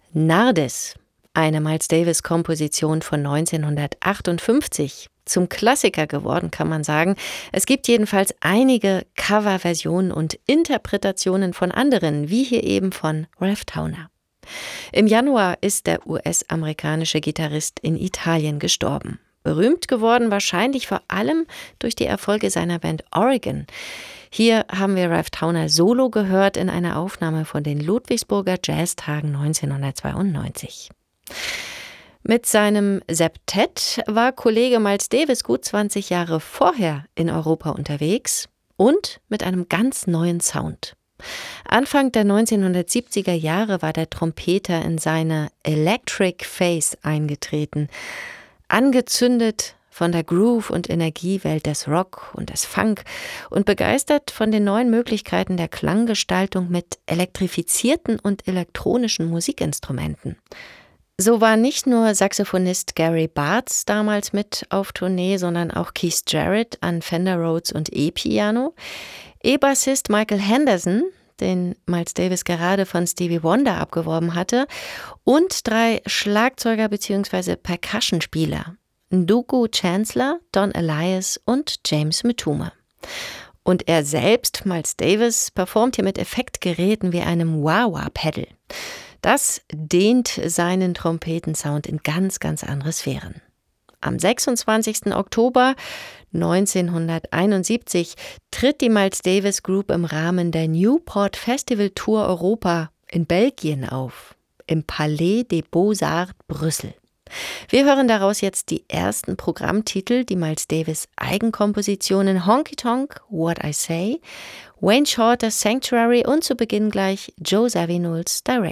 Nardes, eine Miles Davis-Komposition von 1958. Zum Klassiker geworden, kann man sagen. Es gibt jedenfalls einige Coverversionen und Interpretationen von anderen, wie hier eben von Ralph Towner. Im Januar ist der US-amerikanische Gitarrist in Italien gestorben. Berühmt geworden wahrscheinlich vor allem durch die Erfolge seiner Band Oregon. Hier haben wir Ralph Towner solo gehört in einer Aufnahme von den Ludwigsburger Jazztagen 1992. Mit seinem Septett war Kollege Miles Davis gut 20 Jahre vorher in Europa unterwegs und mit einem ganz neuen Sound. Anfang der 1970er Jahre war der Trompeter in seine Electric Phase eingetreten, angezündet von der Groove- und Energiewelt des Rock und des Funk und begeistert von den neuen Möglichkeiten der Klanggestaltung mit elektrifizierten und elektronischen Musikinstrumenten. So war nicht nur Saxophonist Gary Bartz damals mit auf Tournee, sondern auch Keith Jarrett an Fender Rhodes und E-Piano, E-Bassist Michael Henderson, den Miles Davis gerade von Stevie Wonder abgeworben hatte, und 3 Schlagzeuger bzw. Percussionspieler, Ndugu Chancellor, Don Elias und James Mtume. Und er selbst, Miles Davis, performt hier mit Effektgeräten wie einem Wah-Wah-Pedal. Das dehnt seinen Trompetensound in ganz, ganz andere Sphären. Am 26. Oktober 1971 tritt die Miles Davis Group im Rahmen der Newport Festival Tour Europa in Belgien auf, im Palais des Beaux-Arts Brüssel. Wir hören daraus jetzt die ersten Programmtitel, die Miles Davis Eigenkompositionen Honky Tonk, What I Say, Wayne Shorter's Sanctuary und zu Beginn gleich Joe Zawinul's Direction.